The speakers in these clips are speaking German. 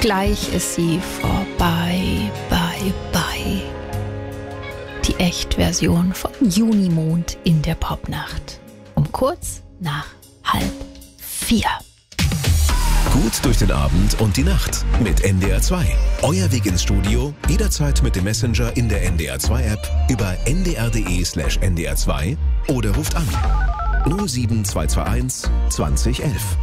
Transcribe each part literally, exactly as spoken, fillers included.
Gleich ist sie vorbei, bye, bye. Die Echtversion von Junimond in der Popnacht. Um kurz nach halb vier. Gut durch den Abend und die Nacht mit N D R zwei. Euer Weg ins Studio, jederzeit mit dem Messenger in der N D R zwei App, über ndr.de slash ndr2 oder ruft an null sieben zwei zwei eins zwanzig elf.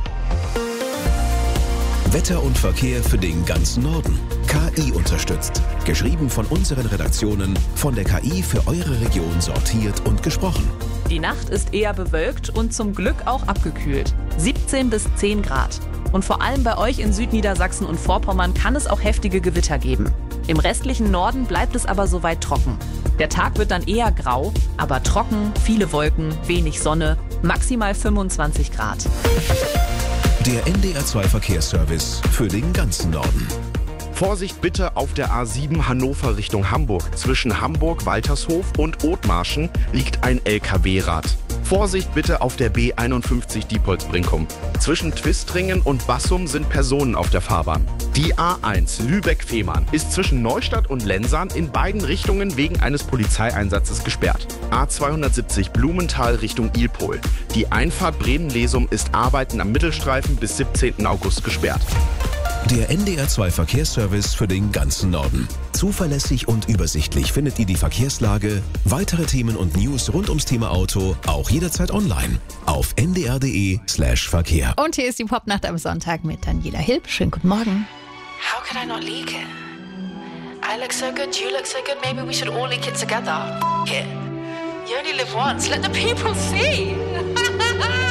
Wetter und Verkehr für den ganzen Norden. K I unterstützt. Geschrieben von unseren Redaktionen, von der K I für eure Region sortiert und gesprochen. Die Nacht ist eher bewölkt und zum Glück auch abgekühlt. siebzehn bis zehn Grad. Und vor allem bei euch in Südniedersachsen und Vorpommern kann es auch heftige Gewitter geben. Im restlichen Norden bleibt es aber soweit trocken. Der Tag wird dann eher grau, aber trocken, viele Wolken, wenig Sonne, maximal fünfundzwanzig Grad. Der N D R zwei Verkehrsservice für den ganzen Norden. Vorsicht bitte auf der A sieben Hannover Richtung Hamburg. Zwischen Hamburg-Waltershof und Othmarschen liegt ein L K W-Rad. Vorsicht bitte auf der B einundfünfzig Diepholz-Brinkum. Zwischen Twistringen und Bassum sind Personen auf der Fahrbahn. Die A eins Lübeck-Fehmarn ist zwischen Neustadt und Lensahn in beiden Richtungen wegen eines Polizeieinsatzes gesperrt. A zweihundertsiebzig Blumenthal Richtung Ilpol. Die Einfahrt Bremen-Lesum ist Arbeiten am Mittelstreifen bis siebzehnten August gesperrt. Der N D R zwei Verkehrsservice für den ganzen Norden. Zuverlässig und übersichtlich findet ihr die Verkehrslage, weitere Themen und News rund ums Thema Auto auch jederzeit online auf ndr.de slash Verkehr. Und hier ist die Popnacht am Sonntag mit Daniela Hilb. Schönen guten Morgen. How could I not leak it? I look so good, you look so good, maybe we should all leak it together. F*** it. You only live once, let the people see.